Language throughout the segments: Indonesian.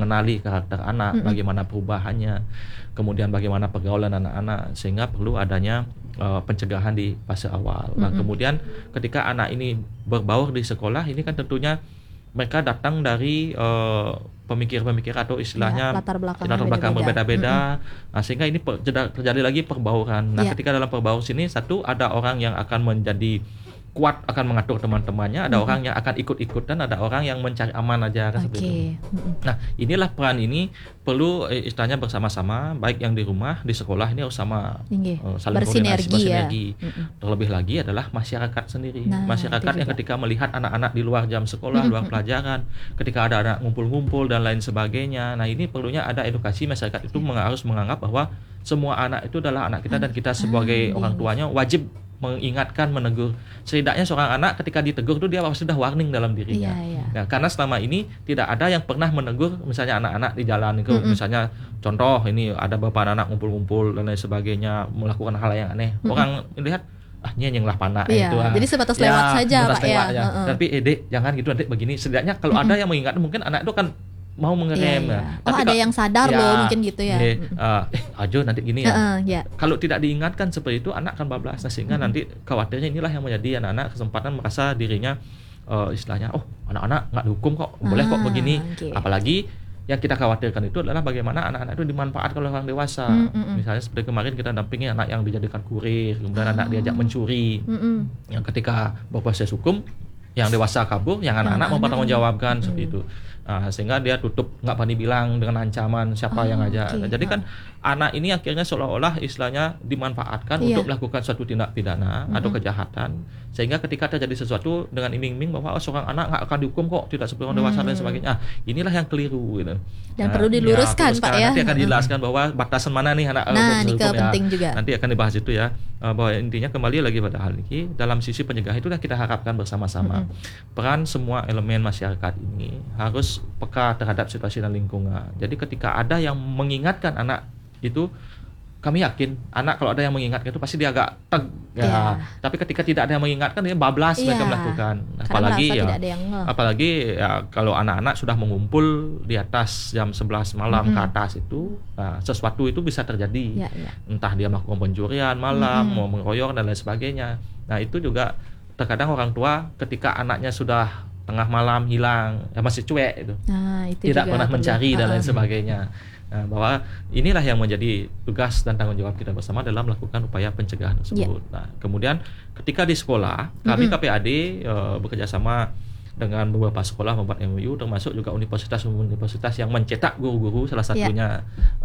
mengenali karakter anak, bagaimana perubahannya, kemudian bagaimana pergaulan anak-anak, sehingga perlu adanya pencegahan di fase awal. Nah, kemudian ketika anak ini berbaur di sekolah, ini kan tentunya mereka datang dari pemikir-pemikir atau istilahnya latar belakang berbeda-beda. Nah, sehingga ini terjadi lagi perbauran. Nah, ketika dalam perbauran sini, satu, ada orang yang akan menjadi kuat, akan mengatur teman-temannya, ada orang yang akan ikut-ikutan, ada orang yang mencari aman aja kan, seperti itu. Nah, inilah peran ini perlu istilahnya bersama-sama, baik yang di rumah, di sekolah, ini harus sama saling bersinergi. Terlebih lagi adalah masyarakat sendiri. Masyarakat yang ketika melihat anak-anak di luar jam sekolah, luar pelajaran, ketika ada anak ngumpul-ngumpul dan lain sebagainya. Nah, ini perlunya ada edukasi masyarakat itu harus menganggap bahwa semua anak itu adalah anak kita, dan kita sebagai orang tuanya wajib mengingatkan, menegur. Setidaknya seorang anak ketika ditegur itu dia sudah warning dalam dirinya. Nah, karena selama ini tidak ada yang pernah menegur misalnya anak-anak di jalan itu, misalnya contoh ini ada beberapa anak ngumpul-ngumpul dan lain sebagainya melakukan hal yang aneh. Orang lihat nyenyeng lah panak itu. Jadi sebatas lewat saja Pak ya. Tapi Dek jangan gitu, Dek begini. Setidaknya kalau ada yang mengingatkan, mungkin anak itu kan mau mengerem. Tapi ada yang sadar loh mungkin gitu ya. Ajo nanti gini ya. Kalau tidak diingatkan seperti itu, anak akan bablas. Nah, sehingga nanti khawatirnya inilah yang menjadi anak-anak kesempatan merasa dirinya istilahnya anak-anak nggak dihukum kok, boleh kok begini. Apalagi yang kita khawatirkan itu adalah bagaimana anak-anak itu dimanfaatkan oleh orang dewasa. Misalnya seperti kemarin kita dampingi anak yang dijadikan kurir, kemudian anak diajak mencuri. Yang ketika berproses hukum, yang dewasa kabur, yang anak-anak mau bertanggungjawabkan seperti itu. Sehingga dia tutup, nggak berani bilang dengan ancaman siapa yang ngajak. Jadi kan anak ini akhirnya seolah-olah istilahnya dimanfaatkan untuk melakukan suatu tindak pidana atau kejahatan, sehingga ketika terjadi sesuatu dengan iming-iming bahwa seorang anak nggak akan dihukum kok, tidak seperti orang dewasa dan sebagainya. Inilah yang keliru gitu. Dan perlu diluruskan Pak ya. Nanti akan dijelaskan bahwa batasan mana nih anak ini penting juga. Nanti akan dibahas itu ya. Bahwa intinya kembali lagi pada hal ini, dalam sisi pencegahan itulah kita harapkan bersama-sama peran semua elemen masyarakat ini harus peka terhadap situasi dan lingkungan. Jadi ketika ada yang mengingatkan anak itu, kami yakin anak kalau ada yang mengingatkan itu pasti dia agak tapi ketika tidak ada yang mengingatkan, dia bablas mereka melakukan. Apalagi kalau anak-anak sudah mengumpul di atas jam 11 malam ke atas itu, sesuatu itu bisa terjadi. Entah dia melakukan pencurian malam, mau mengeroyok dan lain sebagainya. Nah, itu juga terkadang orang tua ketika anaknya sudah tengah malam hilang, masih cuek itu tidak pernah mencari dan lain sebagainya. Nah, bahwa inilah yang menjadi tugas dan tanggung jawab kita bersama dalam melakukan upaya pencegahan tersebut. Nah, kemudian ketika di sekolah, kami KPAD bekerja sama dengan beberapa sekolah membuat MOU, termasuk juga universitas yang mencetak guru-guru, salah satunya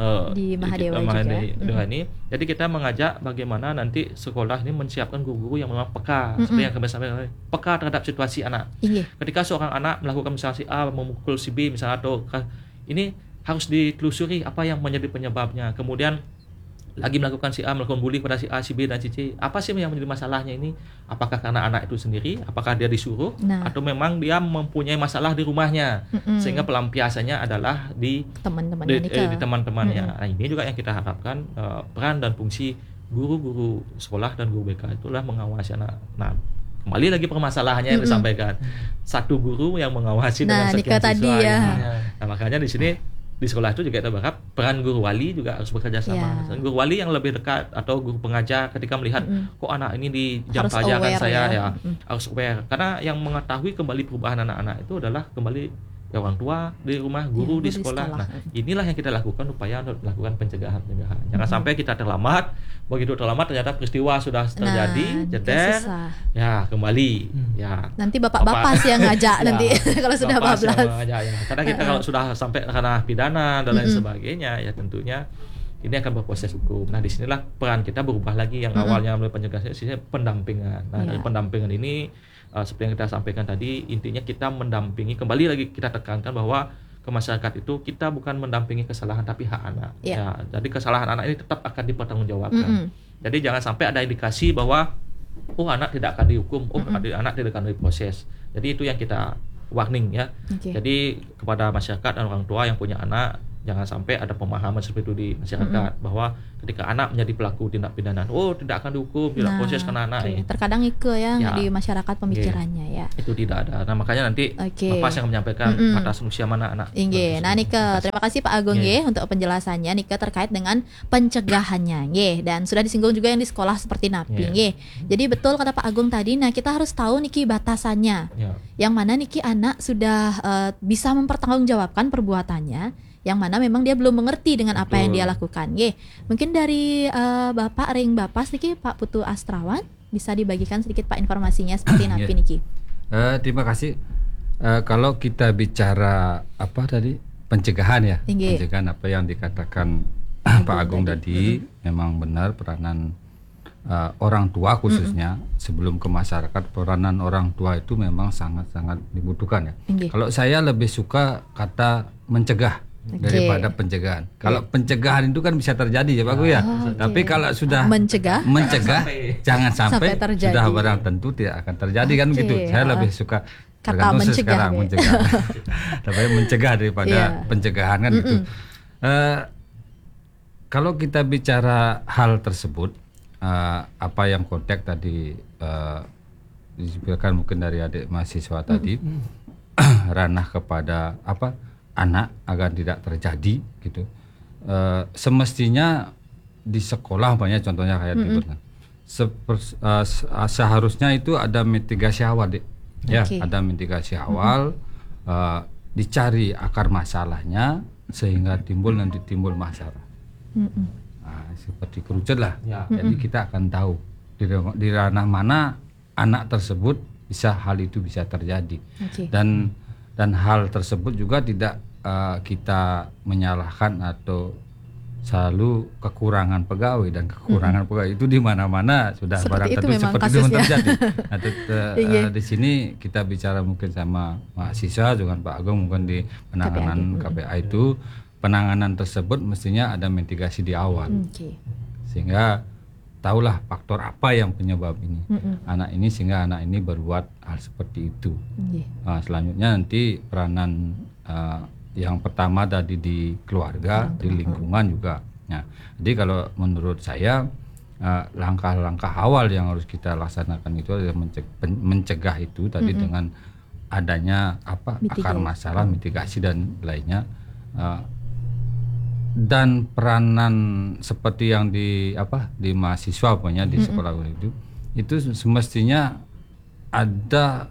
di Mahadewa juga. Ini. Jadi kita mengajak bagaimana nanti sekolah ini menyiapkan guru-guru yang memang peka, seperti yang kami sampaikan, peka terhadap situasi anak. Ketika seorang anak melakukan misalnya si A memukul si B misalnya, atau ini harus ditelusuri apa yang menjadi penyebabnya. Kemudian lagi melakukan si A, melakukan bully pada si A, si B, dan si C. Apa sih yang menjadi masalahnya ini? Apakah karena anak itu sendiri? Apakah dia disuruh? Atau memang dia mempunyai masalah di rumahnya? Sehingga pelampiasannya adalah di teman-temannya. Nah, ini juga yang kita harapkan, peran dan fungsi guru-guru sekolah dan guru BK itulah mengawasi anak. Nah, kembali lagi permasalahannya yang disampaikan. Satu guru yang mengawasi dengan sekian siswa. Nah, makanya di sini di sekolah itu juga kita berharap peran guru wali juga harus bekerja sama. Guru wali yang lebih dekat atau guru pengajar ketika melihat kok anak ini di jam pelajaran saya harus aware, karena yang mengetahui kembali perubahan anak-anak itu adalah kembali orang tua di rumah, guru di sekolah. Nah, inilah yang kita lakukan upaya untuk melakukan pencegahan. Jangan sampai kita terlambat. Begitu terlambat ternyata peristiwa sudah terjadi, jeder, kembali. Nanti bapak-bapak sih yang ngajak nanti kalau sudah bablas. Karena kita kalau sudah sampai karena pidana dan lain sebagainya, ya tentunya ini akan berproses hukum. Nah, disinilah peran kita berubah lagi, yang awalnya melalui pencegahan, sisanya pendampingan. Nah, dari pendampingan ini seperti yang kita sampaikan tadi, intinya kita mendampingi, kembali lagi kita tekankan bahwa ke masyarakat itu kita bukan mendampingi kesalahan tapi hak anak. Jadi kesalahan anak ini tetap akan dipertanggungjawabkan. Jadi jangan sampai ada indikasi bahwa anak tidak akan dihukum, anak tidak akan diproses. Jadi itu yang kita warning ya. Jadi kepada masyarakat dan orang tua yang punya anak, jangan sampai ada pemahaman seperti itu di masyarakat bahwa ketika anak menjadi pelaku tindak pidana, tidak akan dihukum, tidak proses karena anak. Terkadang di masyarakat pemikirannya ya. Itu tidak ada. Nah makanya nanti Bapak yang menyampaikan batas usia mana anak. Nah Nike, terima kasih Pak Agung untuk penjelasannya Nike terkait dengan pencegahannya dan sudah disinggung juga yang di sekolah seperti napi Jadi betul kata Pak Agung tadi, nah kita harus tahu Niki batasannya. Yang mana Niki anak sudah bisa mempertanggungjawabkan perbuatannya, yang mana memang dia belum mengerti dengan apa yang dia lakukan. Mungkin dari Bapak Ring Bapas niki Pak Putu Astrawan bisa dibagikan sedikit Pak informasinya seperti napi niki. Terima kasih. Kalau kita bicara apa tadi pencegahan ya, pencegahan apa yang dikatakan Pak Agung tadi memang benar peranan orang tua khususnya sebelum ke masyarakat, peranan orang tua itu memang sangat-sangat dibutuhkan ya. Kalau saya lebih suka kata mencegah daripada pencegahan. Kalau pencegahan itu kan bisa terjadi ya Pak Gu ya. Tapi kalau sudah mencegah jangan sampai sudah barang tentu tidak akan terjadi kan gitu. Saya lebih suka kata mencegah. Tapi mencegah daripada pencegahan kan gitu. Kalau kita bicara hal tersebut, apa yang konteks tadi disebutkan mungkin dari adik mahasiswa tadi, ranah kepada anak agar tidak terjadi gitu. Semestinya di sekolah banyak contohnya kayak seharusnya itu ada mitigasi awal ada mitigasi awal, dicari akar masalahnya sehingga nanti timbul masalah. Seperti kerucut lah. Jadi kita akan tahu di ranah mana anak tersebut hal itu bisa terjadi. Dan hal tersebut juga tidak kita menyalahkan atau selalu kekurangan pegawai, dan kekurangan pegawai itu di mana-mana sudah barang tentu seperti itu terjadi. Di sini kita bicara mungkin sama mahasiswa dengan Pak Agung mungkin di penanganan KPA itu, penanganan tersebut mestinya ada mitigasi di awal. Sehingga tahulah faktor apa yang penyebab ini anak ini sehingga anak ini berbuat hal seperti itu. Selanjutnya nanti peranan yang pertama tadi di keluarga, di lingkungan juga. Jadi kalau menurut saya langkah-langkah awal yang harus kita laksanakan itu adalah mencegah itu tadi dengan adanya akar masalah, mitigasi dan lainnya. Dan peranan seperti yang di mahasiswa punya di sekolah itu semestinya ada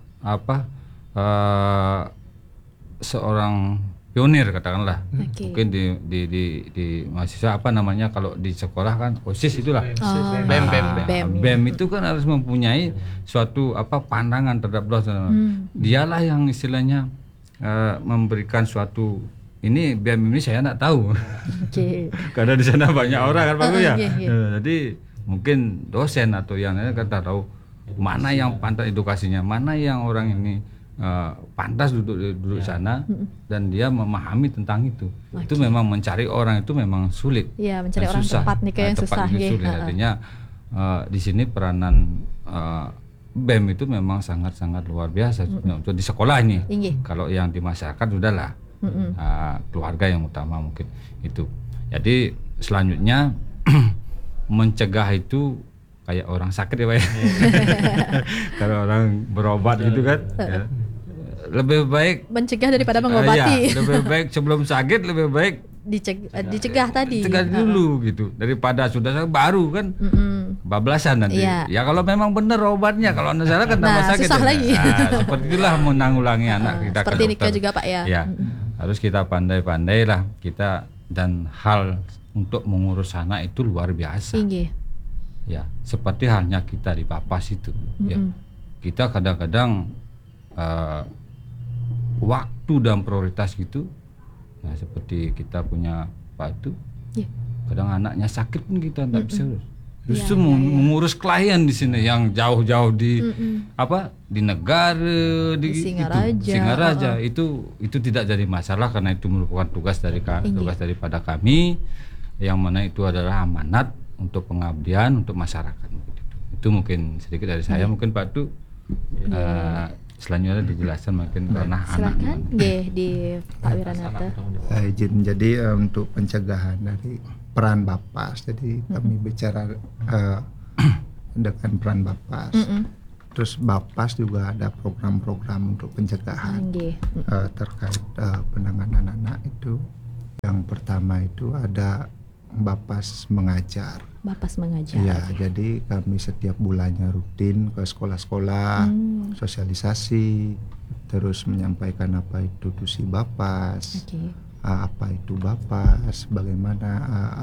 seorang pionir katakanlah. Mungkin di mahasiswa kalau di sekolah kan OSIS itulah. BEM itu kan harus mempunyai suatu pandangan terhadap dialah yang istilahnya memberikan suatu ini BEM ini saya enggak tahu. Karena di sana banyak orang kan Pak Gu ya. Jadi mungkin dosen atau yang lain kan tahu mana yang pantas edukasinya, mana yang orang ini pantas duduk sana dan dia memahami tentang itu. Itu memang mencari orang itu memang sulit. Iya, mencari orang susah. Tepat nih yang susah. Sulit. Artinya di sini peranan BEM itu memang sangat-sangat luar biasa untuk di sekolah ini. Kalau yang di masyarakat sudahlah keluarga yang utama mungkin itu. Jadi selanjutnya mencegah itu kayak orang sakit ya Pak ya. Kalau orang berobat gitu kan lebih baik mencegah daripada mengobati. Lebih baik sebelum sakit lebih baik dicegah tadi. Cegah dulu gitu daripada sudah sakit baru kan bablasan nanti. Ya kalau memang benar obatnya, kalau anda salah kan tambah sakit. Susah lagi. Seperti itulah menanggulangi anak kita. Seperti Nika juga Pak ya. Harus kita pandai-pandai lah kita, dan hal untuk mengurus anak itu luar biasa. Ya, seperti halnya kita di Bapas itu. Ya, kita kadang-kadang waktu dan prioritas gitu. Nah, seperti kita punya Pak itu, kadang anaknya sakit pun kita tidak bisa urus. Justru mengurus klien di sini yang jauh-jauh di di negara di Singaraja itu tidak jadi masalah karena itu merupakan tugas daripada kami, yang mana itu adalah amanat untuk pengabdian untuk masyarakat. Itu mungkin sedikit dari saya. Mungkin Pak Tu selanjutnya dijelaskan mungkin ranah anak. Silakan di Pak Wiranata. Izin, jadi untuk pencegahan dari peran Bapas, jadi kami bicara dengan peran Bapas. Terus Bapas juga ada program-program untuk pencegahan terkait penanganan anak itu. Yang pertama itu ada Bapas mengajar. Bapas mengajar. Ya, jadi kami setiap bulannya rutin ke sekolah-sekolah, sosialisasi, terus menyampaikan apa itu tusi Bapas, apa itu Bapas, bagaimana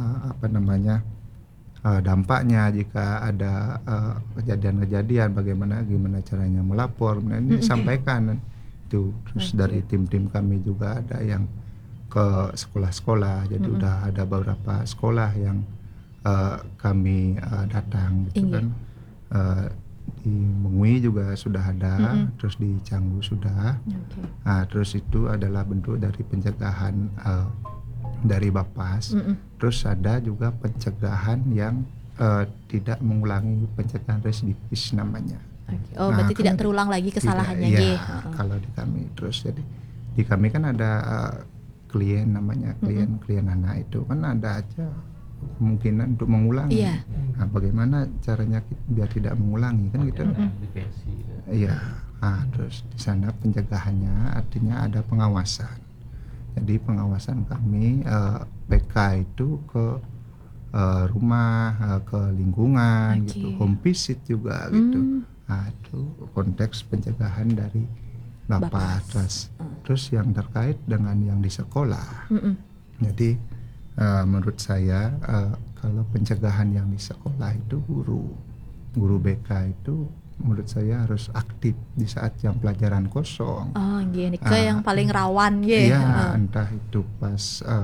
dampaknya jika ada kejadian-kejadian, gimana caranya melapor. Nah, ini disampaikan itu. Terus dari tim-tim kami juga ada yang ke sekolah-sekolah. Jadi udah ada beberapa sekolah yang kami datang gitu kan. Di Mengui juga sudah ada, terus di Canggu sudah. Nah, terus itu adalah bentuk dari pencegahan dari Bapas. Terus ada juga pencegahan yang tidak mengulangi, pencegahan residivis namanya. Berarti tidak terulang lagi kesalahannya. Kalau di kami, terus jadi di kami kan ada klien namanya klien anak itu kan ada aja kemungkinan untuk mengulangi. Nah, bagaimana caranya biar tidak mengulangi kan gitu. Iya. Nah, terus di sana pencegahannya artinya ada pengawasan. Jadi pengawasan kami PK itu ke rumah, ke lingkungan gitu, home visit juga gitu. Nah, itu konteks pencegahan dari Bapak. Terus yang terkait dengan yang di sekolah. Jadi menurut saya kalau pencegahan yang di sekolah itu guru BK itu menurut saya harus aktif di saat jam pelajaran kosong. Gini ke yang paling rawan entah itu pas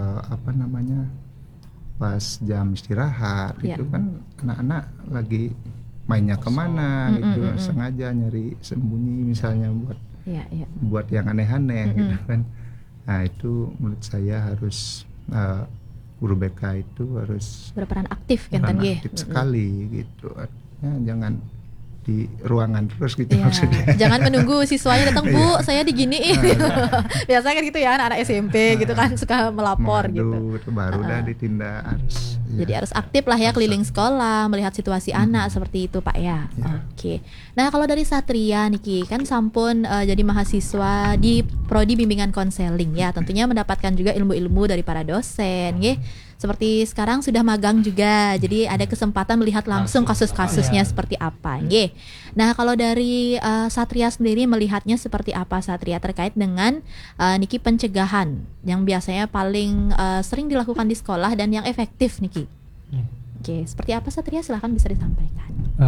pas jam istirahat itu kan anak-anak lagi mainnya kemana gitu, sengaja nyari sembunyi misalnya buat yang aneh-aneh gitu kan. Nah, itu menurut saya harus guru BK itu harus berperan aktif sekali gitu. Artinya jangan di ruangan terus gitu maksudnya. Jangan menunggu siswanya datang, Bu, saya diginiin. Biasanya kan gitu ya, anak SMP gitu kan suka melapor gitu. Baru dah ditindak. Jadi harus aktif lah ya, keliling sekolah, melihat situasi anak seperti itu Pak ya. Oke. Nah, kalau dari Satria Niki kan sampun jadi mahasiswa di prodi bimbingan konseling ya, tentunya mendapatkan juga ilmu-ilmu dari para dosen nggih. Seperti sekarang sudah magang juga, jadi ada kesempatan melihat langsung kasus-kasusnya seperti apa nggih. Nah, kalau dari Satria sendiri melihatnya seperti apa Satria terkait dengan Niki pencegahan yang biasanya paling sering dilakukan di sekolah dan yang efektif Niki. Oke, seperti apa Satria, silahkan bisa disampaikan.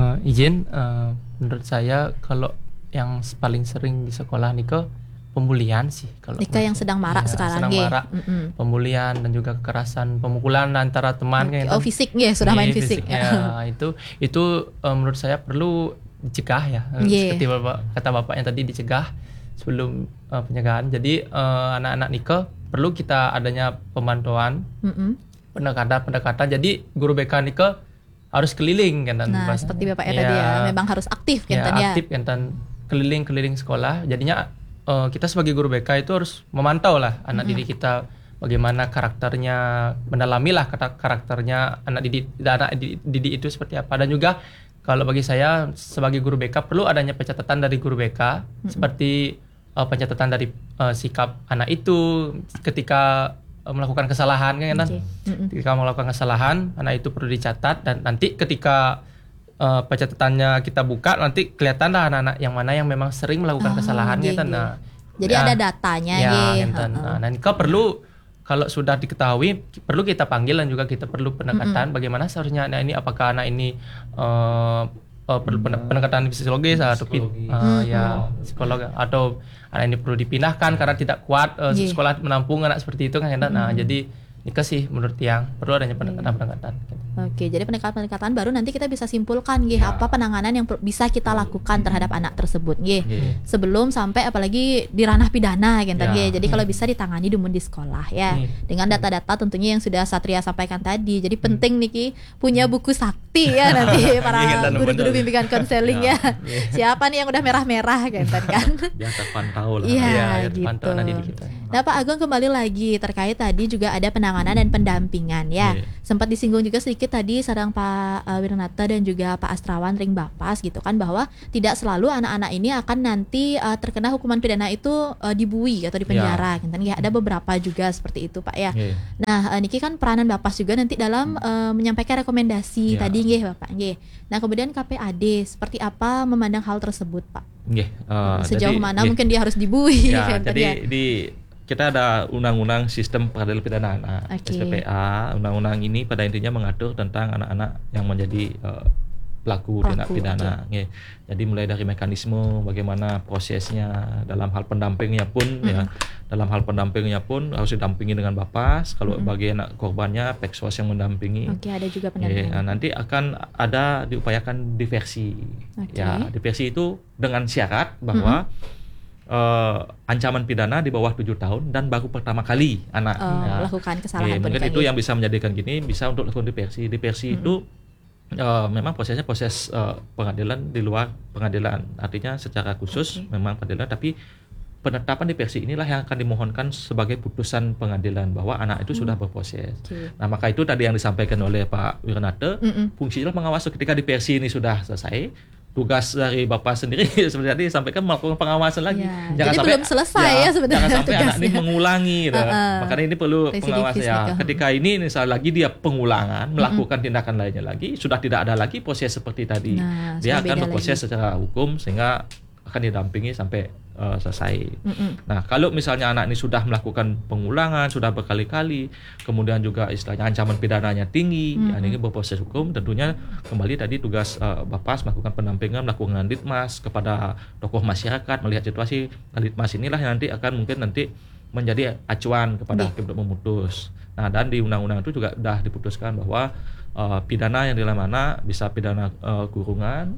Menurut saya kalau yang paling sering di sekolah Niko pembulian sih kalau Nika yang sedang marak sekarang pembulian dan juga kekerasan, pemukulan antara teman fisik sudah main fisik. Itu menurut saya perlu dicegah ya. Seperti kata Bapak yang tadi, dicegah sebelum pencegahan. Jadi anak-anak Nika perlu kita adanya pemantauan, pendekatan. Jadi guru BK Nika harus keliling kan. Seperti Bapaknya tadi ya, memang harus aktif kan ya. Aktif kan, keliling sekolah. Jadinya kita sebagai guru BK itu harus memantau lah anak didik kita, bagaimana karakternya, mendalami lah karakternya anak didik itu seperti apa. Dan juga kalau bagi saya sebagai guru BK perlu adanya pencatatan dari guru BK, seperti pencatatan dari sikap anak itu ketika melakukan kesalahan kan. Ketika melakukan kesalahan, anak itu perlu dicatat, dan nanti ketika pencatatannya kita buka, nanti kelihatan lah anak-anak yang mana yang memang sering melakukan kesalahan gitu. Nah, jadi ada datanya nah, kita perlu, kalau sudah diketahui, perlu kita panggil dan juga kita perlu pendekatan bagaimana seharusnya anak ini, apakah anak ini perlu pendekatan psikologis atau psikolog, atau anak ini perlu dipindahkan karena tidak kuat sekolah menampung anak seperti itu kan. Nah, jadi Itu sih menurut yang perlu adanya pendekatan-pendekatan. Oke, jadi pendekatan-pendekatan baru nanti kita bisa simpulkan apa penanganan yang bisa kita lakukan terhadap anak tersebut sebelum sampai apalagi di ranah pidana Jadi kalau bisa ditangani dulu di sekolah ya. Dengan data-data tentunya yang sudah Satria sampaikan tadi. Jadi penting Niki punya buku sakti ya nanti para guru-guru bimbingan konseling ya. Siapa nih yang udah merah-merah kan? Biar terpantau lah. Iya, gitu. Nah, Pak Agung kembali lagi terkait tadi juga ada penanganan dan pendampingan ya. Sempat disinggung juga sedikit tadi sarang Pak Wiranata dan juga Pak Astrawan Ring Bapas gitu kan, bahwa tidak selalu anak-anak ini akan nanti terkena hukuman pidana itu dibui atau dipenjara gitu kan. Ya, ada beberapa juga seperti itu Pak ya. Nah, niki kan peranan Bapas juga nanti dalam menyampaikan rekomendasi tadi nggih Bapak nggih. Nah, kemudian KPAD seperti apa memandang hal tersebut Pak? Sejauh mana mungkin dia harus dibui kan, jadi kita ada undang-undang sistem peradilan pidana anak, SPPA. Undang-undang ini pada intinya mengatur tentang anak-anak yang menjadi pelaku tindak pidana. Jadi mulai dari mekanisme bagaimana prosesnya, dalam hal pendampingnya pun dalam hal pendampingnya pun harus didampingi dengan Bapas. Kalau bagi anak korbannya Peksos yang mendampingi. Ada juga pendampingan. Nanti akan ada diupayakan diversi. Ya, diversi itu dengan syarat bahwa ancaman pidana di bawah 7 tahun dan baru pertama kali anak melakukan kesalahan. Mungkin itu yang bisa menjadikan gini bisa untuk lakukan diversi. Diversi itu memang prosesnya proses pengadilan di luar pengadilan, artinya secara khusus memang pengadilan, tapi penetapan diversi inilah yang akan dimohonkan sebagai putusan pengadilan bahwa anak itu sudah berproses. Nah, maka itu tadi yang disampaikan oleh Pak Wiranata, fungsinya mengawasi ketika diversi ini sudah selesai. Tugas dari Bapak sendiri seperti tadi sampaikan melakukan pengawasan lagi. Jangan jadi sampai belum selesai ya sebenarnya. Jangan sampai anak ini mengulangi. Makanya ini perlu pengawasan ya. Ketika ini misalnya lagi dia pengulangan, melakukan tindakan lainnya lagi, sudah tidak ada lagi proses seperti tadi. Dia akan berproses secara hukum sehingga akan didampingi sampai selesai. Nah, kalau misalnya anak ini sudah melakukan pengulangan, sudah berkali-kali, kemudian juga istilahnya ancaman pidananya tinggi, ini berproses hukum, tentunya kembali tadi tugas Bapas melakukan pendampingan, melakukan litmas kepada tokoh masyarakat, melihat situasi. Litmas inilah yang nanti akan mungkin nanti menjadi acuan kepada hakim untuk memutus. Nah, dan di undang-undang itu juga sudah diputuskan bahwa pidana yang dalam mana bisa pidana kurungan,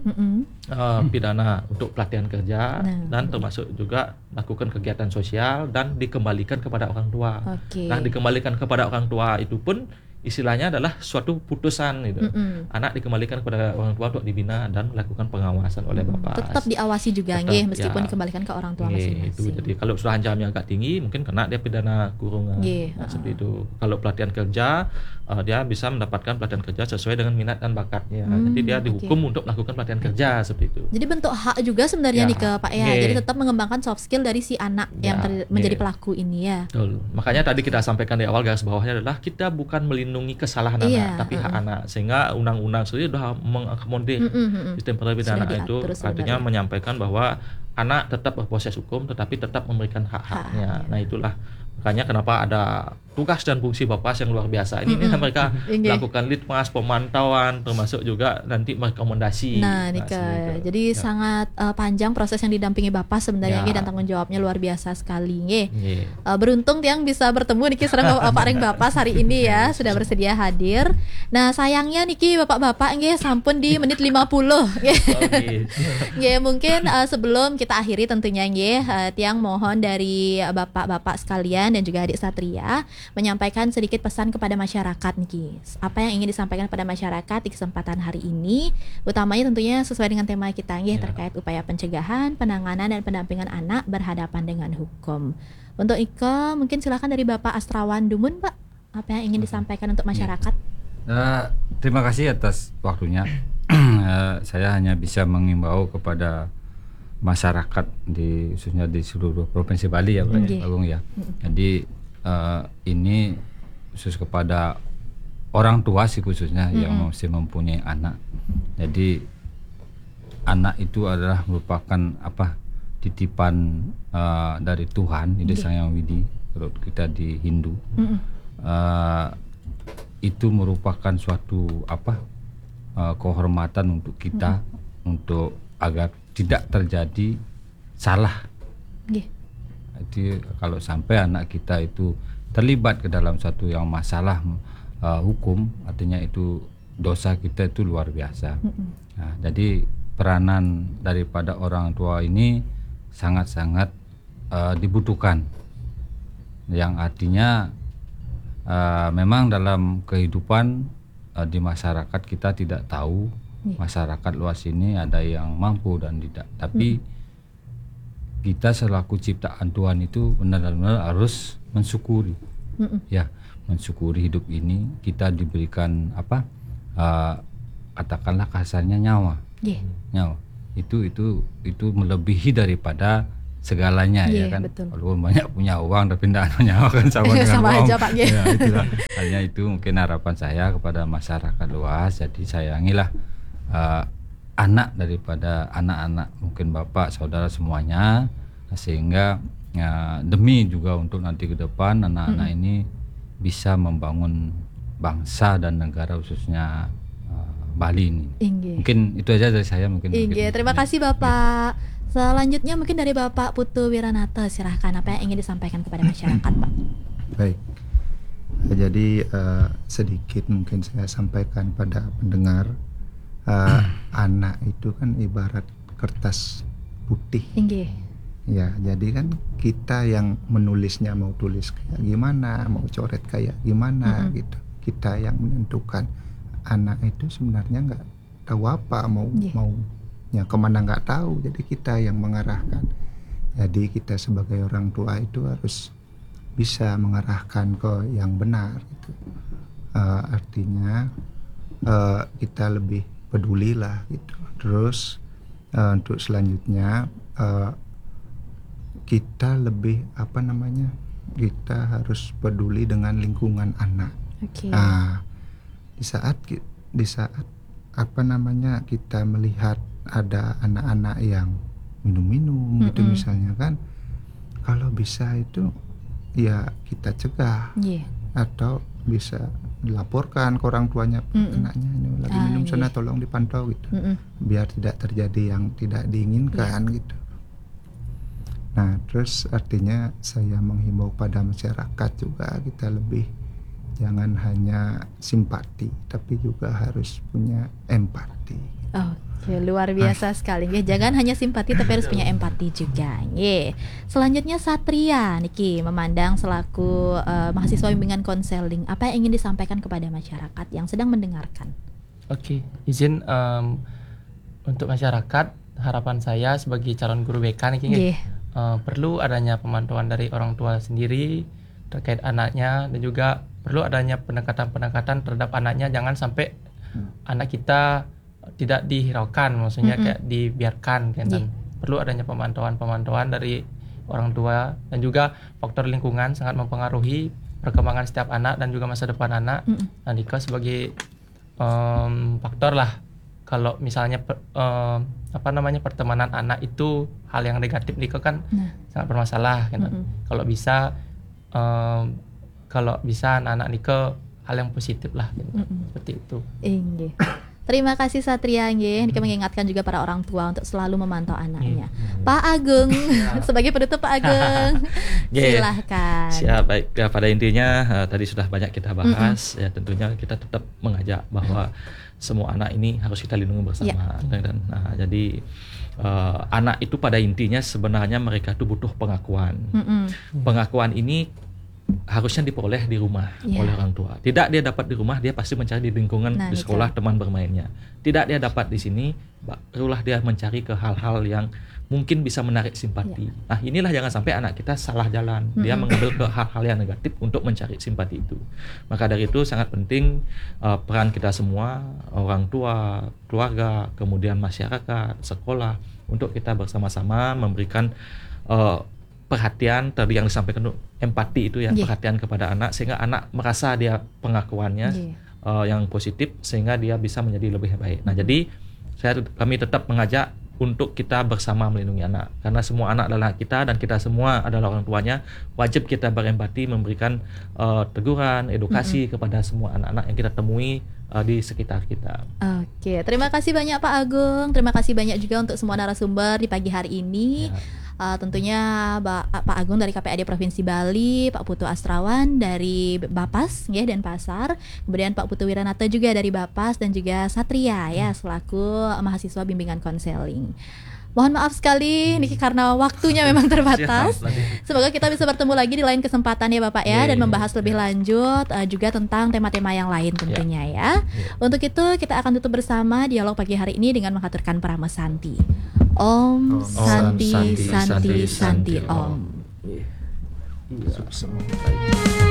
pidana untuk pelatihan kerja, dan termasuk juga lakukan kegiatan sosial dan dikembalikan kepada orang tua. Nah, dikembalikan kepada orang tua itu pun istilahnya adalah suatu putusan gitu. Anak dikembalikan kepada orang tua untuk dibina dan melakukan pengawasan oleh Bapak. Tetap diawasi juga meskipun dikembalikan ke orang tua masing-masing. Itu. Jadi kalau sudah ancamannya agak tinggi mungkin kena dia pidana kurungan. Seperti itu. Kalau pelatihan kerja dia bisa mendapatkan pelatihan kerja sesuai dengan minat dan bakatnya. Jadi dia dihukum untuk melakukan pelatihan kerja seperti itu. Jadi bentuk hak juga sebenarnya nih ke Pak ya. Jadi tetap mengembangkan soft skill dari si anak yang menjadi pelaku ini ya. Betul. Makanya tadi kita sampaikan di awal garis bawahnya adalah kita bukan melindungi kesalahan anak, tapi hak anak. Sehingga undang-undang sendiri sudah mengakomodir sistem peradilan anak itu, artinya menyampaikan bahwa anak tetap berproses hukum tetapi tetap memberikan hak-haknya. Nah, itulah makanya kenapa ada tugas dan fungsi Bapas yang luar biasa. Ini mereka melakukan litmas, pemantauan, termasuk juga nanti merekomendasi. Nah, Nika. Jadi sangat panjang proses yang didampingi Bapas sebenarnya dan tanggung jawabnya luar biasa sekali. Beruntung Tiang bisa bertemu Niki serang Pak Ring Bapas hari ini ya, sudah bersedia hadir. Nah, sayangnya Niki Bapak-bapak sampun di menit 50. Mungkin sebelum kita akhiri tentunya Tiang mohon dari Bapak-bapak sekalian dan juga adik Satria menyampaikan sedikit pesan kepada masyarakat nih. Apa yang ingin disampaikan kepada masyarakat di kesempatan hari ini, utamanya tentunya sesuai dengan tema kita terkait upaya pencegahan, penanganan dan pendampingan anak berhadapan dengan hukum. Untuk Ika, mungkin silakan dari Bapak Astrawan Dumun, Pak. Apa yang ingin disampaikan untuk masyarakat? Terima kasih atas waktunya. Saya hanya bisa mengimbau kepada masyarakat khususnya di seluruh provinsi Bali ya Pak Agung ya. Jadi ini khusus kepada orang tua sih khususnya yang masih mempunyai anak. Jadi anak itu adalah merupakan titipan dari Tuhan, Ida Sang Hyang Widi kalau kita di Hindu. Itu merupakan suatu kehormatan untuk kita untuk agar tidak terjadi salah. Jadi kalau sampai anak kita itu terlibat ke dalam suatu yang masalah hukum, artinya itu dosa kita itu luar biasa. Nah, jadi peranan daripada orang tua ini sangat-sangat dibutuhkan, yang artinya memang dalam kehidupan di masyarakat kita tidak tahu masyarakat luas ini ada yang mampu dan tidak, tapi kita selaku ciptaan Tuhan itu benar-benar harus mensyukuri, ya, mensyukuri hidup ini. Kita diberikan apa, katakanlah kasarnya nyawa, nyawa itu melebihi daripada segalanya, ya kan. Walaupun banyak punya uang tapi tidak ada nyawa kan sama dengan sama uang. aja, Pak. Ya, itulah. Hanya itu mungkin harapan saya kepada masyarakat luas. Jadi sayangilah anak daripada anak-anak, mungkin bapak, saudara semuanya, sehingga demi juga untuk nanti ke depan anak-anak ini bisa membangun bangsa dan negara, khususnya Bali ini. Mungkin itu aja dari saya. Mungkin terima kasih Bapak. Selanjutnya mungkin dari Bapak Putu Wiranata, silahkan, apa yang ingin disampaikan kepada masyarakat, Pak? Baik, jadi sedikit mungkin saya sampaikan pada pendengar. Anak itu kan ibarat kertas putih. Ya, jadi kan kita yang menulisnya, mau tulis kayak gimana, mau coret kayak gimana gitu. Kita yang menentukan. Anak itu sebenarnya nggak tahu apa maunya kemana, nggak tahu. Jadi kita yang mengarahkan. Jadi kita sebagai orang tua itu harus bisa mengarahkan ke yang benar gitu. Artinya kita lebih pedulilah gitu. Terus untuk selanjutnya kita lebih kita harus peduli dengan lingkungan anak. Di saat kita melihat ada anak-anak yang minum gitu misalnya kan, kalau bisa itu ya kita cegah, atau bisa dilaporkan ke orang tuanya, anaknya ini lagi minum sana, tolong dipantau gitu, biar tidak terjadi yang tidak diinginkan gitu. Nah, terus artinya saya menghimbau pada masyarakat juga, kita lebih jangan hanya simpati, tapi juga harus punya empati. Oke, luar biasa sekali. Jangan hanya simpati, tapi harus punya empati juga. Selanjutnya Satria Niki, memandang selaku mahasiswa bimbingan konseling, apa yang ingin disampaikan kepada masyarakat yang sedang mendengarkan? Oke, izin untuk masyarakat, harapan saya sebagai calon guru BK Niki, perlu adanya pemantauan dari orang tua sendiri terkait anaknya, dan juga perlu adanya pendekatan terhadap anaknya. Jangan sampai anak kita tidak dihiraukan, maksudnya kayak dibiarkan kan. Perlu adanya pemantauan dari orang tua, dan juga faktor lingkungan sangat mempengaruhi perkembangan setiap anak dan juga masa depan anak. Dan Nika sebagai faktor lah. Kalau misalnya pertemanan anak itu hal yang negatif, Nika kan sangat bermasalah kan. Kalau bisa anak-anak Nika hal yang positif lah gitu. Seperti itu. Terima kasih Satria. Nika mengingatkan juga para orang tua untuk selalu memantau anaknya. Pak Agung, sebagai penutup Pak Agung, silahkan. Siap, baik. Ya, pada intinya tadi sudah banyak kita bahas. Ya, tentunya kita tetap mengajak bahwa semua anak ini harus kita lindungi bersama. Dan jadi anak itu pada intinya sebenarnya mereka itu butuh pengakuan. Pengakuan ini harusnya diperoleh di rumah oleh orang tua. Tidak dia dapat di rumah, dia pasti mencari di lingkungan, di sekolah, teman bermainnya. Tidak dia dapat di sini, barulah dia mencari ke hal-hal yang mungkin bisa menarik simpati. Nah, inilah jangan sampai anak kita salah jalan. Dia mengambil ke hal-hal yang negatif untuk mencari simpati itu. Maka dari itu sangat penting peran kita semua, orang tua, keluarga, kemudian masyarakat, sekolah, untuk kita bersama-sama memberikan perhatian tadi yang disampaikan, empati itu ya, perhatian kepada anak, sehingga anak merasa dia pengakuannya yang positif, sehingga dia bisa menjadi lebih baik. Nah, jadi kami tetap mengajak untuk kita bersama melindungi anak, karena semua anak adalah kita dan kita semua adalah orang tuanya. Wajib kita berempati, memberikan teguran, edukasi kepada semua anak-anak yang kita temui di sekitar kita. Oke, terima kasih banyak Pak Agung. Terima kasih banyak juga untuk semua narasumber di pagi hari ini. Tentunya Pak Agung dari KPAD Provinsi Bali, Pak Putu Astrawan dari Bapas ya Denpasar, kemudian Pak Putu Wiranata juga dari Bapas, dan juga Satria ya selaku mahasiswa bimbingan konseling. Mohon maaf sekali Niki karena waktunya memang terbatas. Semoga kita bisa bertemu lagi di lain kesempatan ya Bapak ya, dan membahas lebih lanjut juga tentang tema-tema yang lain tentunya ya. Untuk itu kita akan tutup bersama dialog pagi hari ini dengan mengaturkan Prama Santi. Om Santi Santi Santi Om. Iya.